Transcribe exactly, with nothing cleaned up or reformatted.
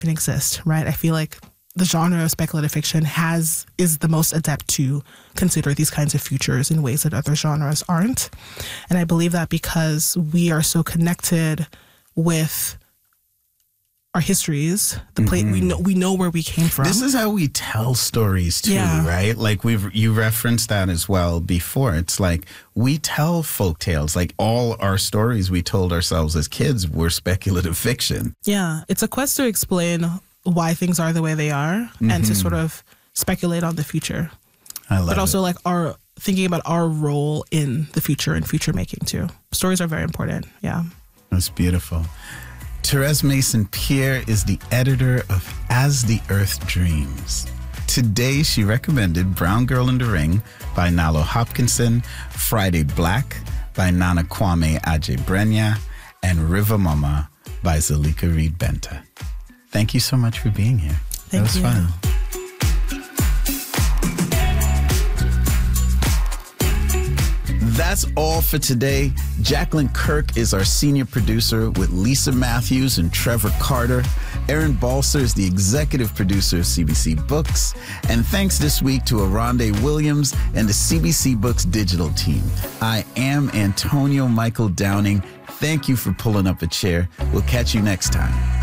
can exist, right? I feel like the genre of speculative fiction has is the most adept to consider these kinds of futures in ways that other genres aren't. And I believe that because we are so connected with our histories, the place mm-hmm. we know we know where we came from. This is how we tell stories too, yeah. right? Like we've you referenced that as well before. It's like we tell folk tales. Like all our stories we told ourselves as kids were speculative fiction. Yeah, it's a quest to explain why things are the way they are mm-hmm. and to sort of speculate on the future. I love but also it. like our thinking about our role in the future and future making too. Stories are very important. Yeah, that's beautiful. Therese Mason-Pierre is the editor of As the Earth Dreams. Today, she recommended Brown Girl in the Ring by Nalo Hopkinson, Friday Black by Nana Kwame Adjei-Brenyah, and River Mama by Zalika Reed Benta. Thank you so much for being here. Thank that was you. fun. That's all for today. Jacqueline Kirk is our senior producer with Lisa Matthews and Trevor Carter. Aaron Balser is the executive producer of C B C Books. And thanks this week to Aronde Williams and the C B C Books digital team. I am Antonio Michael Downing. Thank you for pulling up a chair. We'll catch you next time.